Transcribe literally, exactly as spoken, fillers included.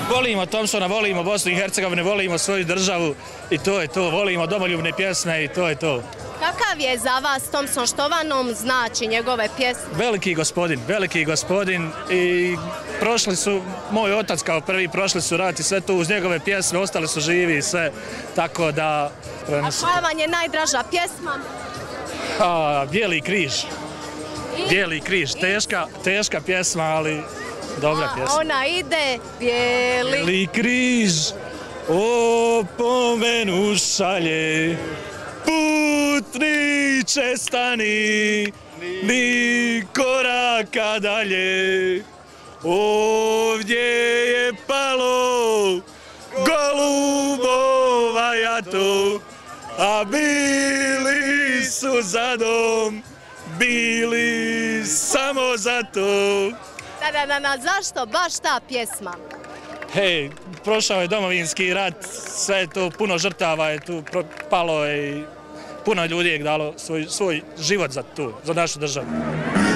Volimo Thompsona, volimo Bosnu i Hercegovinu, volimo svoju državu i to je to. Volimo domoljubne pjesme i to je to. Kakav je za vas Thompson, što vam znači njegove pjesme? Veliki gospodin, veliki gospodin i prošli su, moj otac kao prvi, prošli su rat i sve to uz njegove pjesme, ostali su živi i sve, tako da... A koja vam je najdraža pjesma? A, Bijeli križ. Bijeli križ, teška, teška pjesma, ali dobra pjesma. A ona ide, bijeli... Bijeli križ, opomenu šalje, putniče stani, ni koraka dalje. Ovdje je palo golubova jato, a bili su za dom, bili samo za to. Da, da, da, da, zašto baš ta pjesma? Hej, prošao je domovinski rat, sve je to, puno žrtava je tu palo i puno ljudi je dalo svoj, svoj život za tu, za našu državu.